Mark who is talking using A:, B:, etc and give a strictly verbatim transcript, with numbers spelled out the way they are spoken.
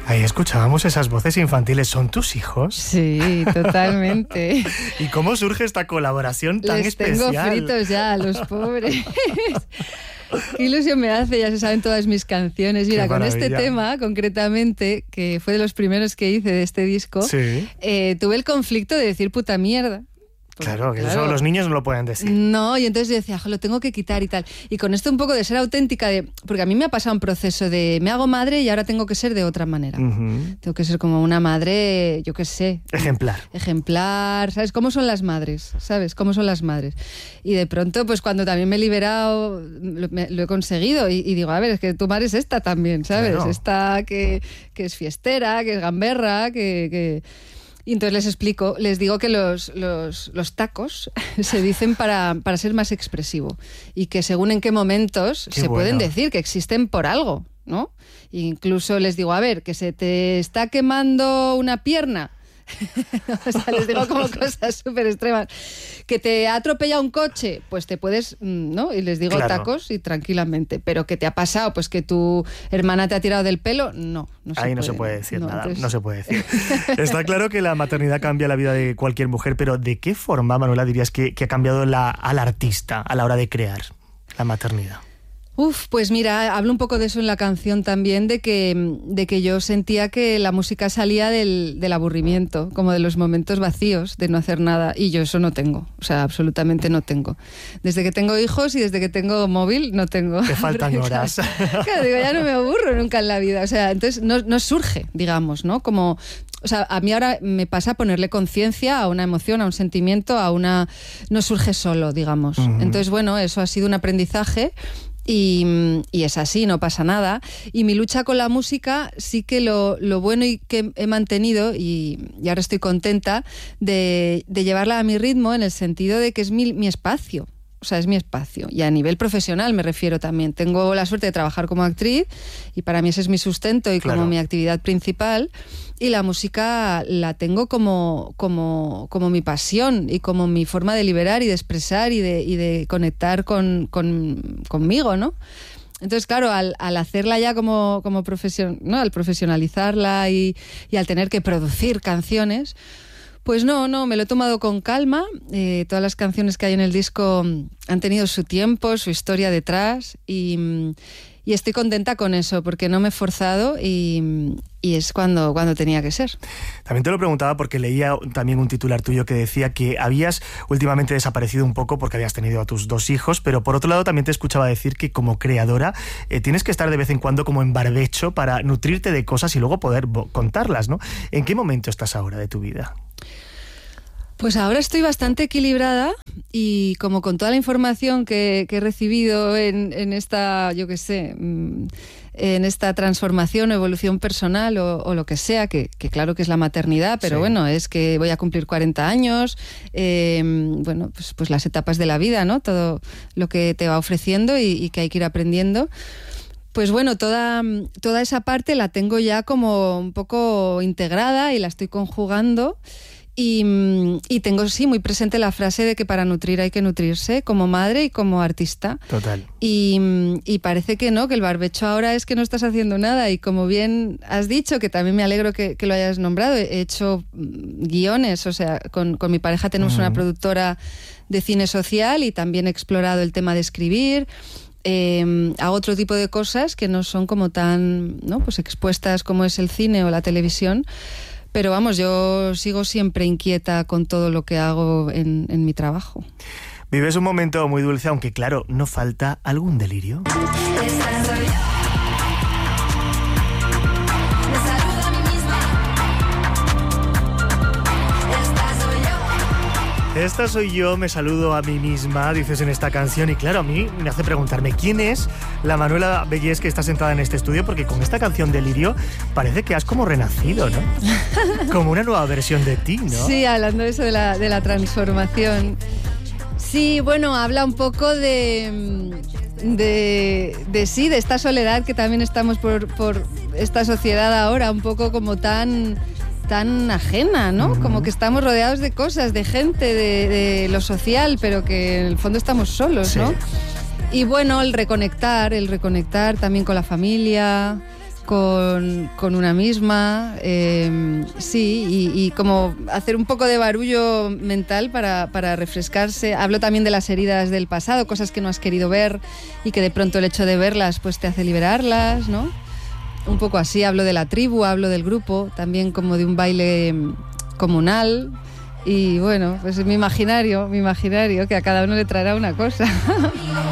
A: Ahí escuchábamos esas voces infantiles. ¿Son tus hijos?
B: Sí, totalmente.
A: ¿Y cómo surge esta colaboración tan
B: Les
A: especial?
B: tengo fritos ya, los pobres. Qué ilusión me hace, ya se saben todas mis canciones. Mira, con este tema, concretamente, que fue de los primeros que hice de este disco,
A: sí.
B: eh, tuve el conflicto de decir puta mierda.
A: Claro, que
B: claro.
A: eso los niños no lo pueden decir.
B: No, y entonces yo decía, lo tengo que quitar y tal. Y con esto un poco de ser auténtica, de porque a mí me ha pasado un proceso de me hago madre y ahora tengo que ser de otra manera. Uh-huh. Tengo que ser como una madre, yo qué sé.
A: Ejemplar.
B: Ejemplar, ¿sabes? ¿Cómo son las madres? ¿Sabes? ¿Cómo son las madres? Y de pronto, pues cuando también me he liberado, lo, me, lo he conseguido. Y, y digo, a ver, es que tu madre es esta también, ¿sabes? Claro. Esta que, que es fiestera, que es gamberra, que... que... Y entonces les explico, les digo que los, los, los tacos se dicen para, para ser más expresivo y que según en qué momentos
A: qué
B: se
A: bueno.
B: pueden decir que existen por algo, ¿no? E incluso les digo, a ver, que se te está quemando una pierna. O sea, les digo como cosas súper extremas. Que te ha atropellado un coche, pues te puedes, ¿no? Y les digo
A: claro.
B: tacos y tranquilamente. Pero que te ha pasado, pues que tu hermana te ha tirado del pelo, no. no se
A: Ahí
B: puede.
A: no se puede decir
B: no,
A: nada,
B: entonces...
A: no se puede decir. Está claro que la maternidad cambia la vida de cualquier mujer, pero ¿de qué forma, Manuela, dirías que, que ha cambiado la, al artista a la hora de crear la maternidad?
B: Uf, pues mira, hablo un poco de eso en la canción también, de que, de que yo sentía que la música salía del, del aburrimiento, como de los momentos vacíos, de no hacer nada, y yo eso no tengo, o sea, absolutamente no tengo. Desde que tengo hijos y desde que tengo móvil, no tengo.
A: Te faltan
B: Porque,
A: horas.
B: Claro, claro, digo, ya no me aburro nunca en la vida, o sea, entonces no, no surge, digamos, ¿no? Como... O sea, a mí ahora me pasa ponerle conciencia a una emoción, a un sentimiento, a una... No surge solo, digamos. Uh-huh. Entonces, bueno, eso ha sido un aprendizaje y, y es así, no pasa nada. Y mi lucha con la música sí que lo, lo bueno y que he mantenido, y, y ahora estoy contenta, de, de llevarla a mi ritmo en el sentido de que es mi, mi espacio. O sea, es mi espacio. Y a nivel profesional me refiero también. Tengo la suerte de trabajar como actriz y para mí ese es mi sustento y claro. como mi actividad principal. Y la música la tengo como, como, como mi pasión y como mi forma de liberar y de expresar y de, y de conectar con, con, conmigo, ¿no? Entonces, claro, al, al hacerla ya como, como profesión, ¿no? Al profesionalizarla y, y al tener que producir canciones... Pues no, no, me lo he tomado con calma. Eh, todas las canciones que hay en el disco han tenido su tiempo, su historia detrás y, y estoy contenta con eso porque no me he forzado y, y es cuando, cuando tenía que ser.
A: También te lo preguntaba porque leía también un titular tuyo que decía que habías últimamente desaparecido un poco porque habías tenido a tus dos hijos, pero por otro lado también te escuchaba decir que como creadora eh, tienes que estar de vez en cuando como en barbecho para nutrirte de cosas y luego poder contarlas, ¿no? ¿En qué momento estás ahora de tu vida?
B: Pues ahora estoy bastante equilibrada y como con toda la información que, que he recibido en, en esta, yo qué sé, en esta transformación o evolución personal o, o lo que sea, que, que claro que es la maternidad, pero sí. Bueno, es que voy a cumplir cuarenta años, eh, bueno, pues, pues las etapas de la vida, ¿no? Todo lo que te va ofreciendo y, y que hay que ir aprendiendo. Pues bueno, toda, toda esa parte la tengo ya como un poco integrada y la estoy conjugando. Y, y tengo, sí, muy presente la frase de que para nutrir hay que nutrirse como madre y como artista.
A: Total.
B: Y, y parece que no, que el barbecho ahora es que no estás haciendo nada. Y como bien has dicho, que también me alegro que, que lo hayas nombrado, he hecho guiones, o sea, con, con mi pareja tenemos uh-huh. una productora de cine social y también he explorado el tema de escribir. Eh, hago otro tipo de cosas que no son como tan, ¿no? Pues expuestas como es el cine o la televisión. Pero vamos, yo sigo siempre inquieta con todo lo que hago en, en mi trabajo.
A: Vives un momento muy dulce, aunque claro, ¿no falta algún delirio? Esta soy yo, me saludo a mí misma, dices en esta canción, y claro, a mí me hace preguntarme quién es la Manuela Bellés que está sentada en este estudio, porque con esta canción Delirio parece que has como renacido, ¿no? Como una nueva versión de ti, ¿no?
B: Sí, hablando de eso de la, de la transformación. Sí, bueno, habla un poco de, de, de sí, de esta soledad que también estamos por, por esta sociedad ahora, un poco como tan... tan ajena, ¿no? Uh-huh. Como que estamos rodeados de cosas, de gente, de, de lo social, pero que en el fondo estamos solos, sí. ¿no? Y bueno, el reconectar, el reconectar también con la familia, con, con una misma, eh, sí, y, y como hacer un poco de barullo mental para, para refrescarse. Hablo también de las heridas del pasado, cosas que no has querido ver y que de pronto el hecho de verlas pues te hace liberarlas, ¿no? Un poco así. Hablo de la tribu, hablo del grupo, también como de un baile comunal. Y bueno, pues mi imaginario, mi imaginario, que a cada uno le traerá una cosa.